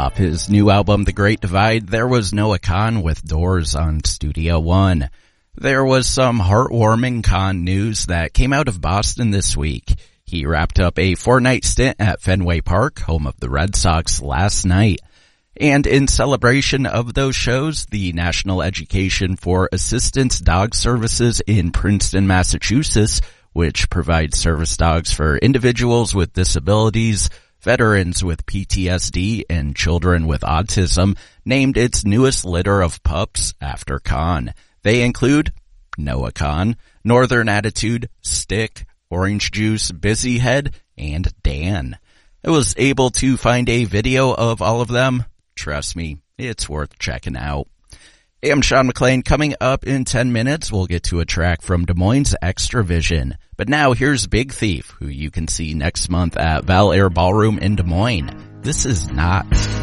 Off his new album, The Great Divide, there was Noah Kahan with Doors on Studio One. There was some heartwarming Kahan news that came out of Boston this week. He wrapped up a 4-night stint at Fenway Park, home of the Red Sox, last night. And in celebration of those shows, the National Education for Assistance Dog Services in Princeton, Massachusetts, which provides service dogs for individuals with disabilities, veterans with PTSD, and children with autism, named its newest litter of pups after Kahan. They include Noah Kahan, Northern Attitude, Stick, Orange Juice, Busyhead, and Dan. I was able to find a video of all of them. Trust me, it's worth checking out. Hey, I'm Sean McLean. Coming up in 10 minutes, we'll get to a track from Des Moines' Extravision. But now here's Big Thief, who you can see next month at Val Air Ballroom in Des Moines. This is Not.